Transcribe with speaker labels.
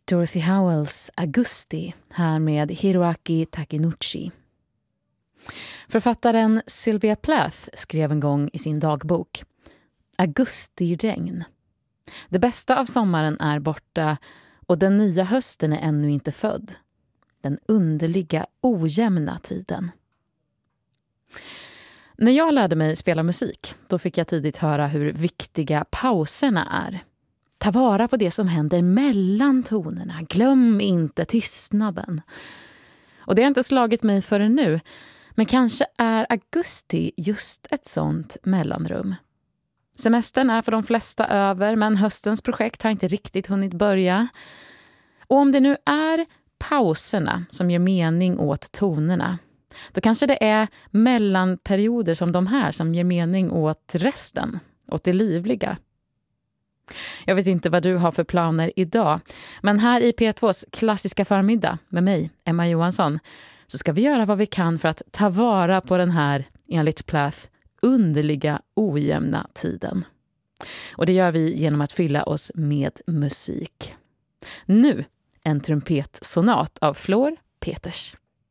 Speaker 1: Dorothy Howells Augusti här med Hiroaki Takenouchi. Författaren Sylvia Plath skrev en gång i sin dagbok: Augustiregn. Det bästa av sommaren är borta och den nya hösten är ännu inte född. Den underliga, ojämna tiden. När jag lärde mig spela musik, då fick jag tidigt höra hur viktiga pauserna är. Ta vara på det som händer mellan tonerna. Glöm inte tystnaden. Och det har inte slagit mig förrän nu. Men kanske är augusti just ett sånt mellanrum. Semestern är för de flesta över, men höstens projekt har inte riktigt hunnit börja. Och om det nu är pauserna som ger mening åt tonerna, då kanske det är mellanperioder som de här som ger mening åt resten, åt det livliga. Jag vet inte vad du har för planer idag, men här i P2s klassiska förmiddag med mig, Emma Johansson, så ska vi göra vad vi kan för att ta vara på den här, enligt Plath, underliga, ojämna tiden. Och det gör vi genom att fylla oss med musik. Nu en trumpetsonat av Flor Peters.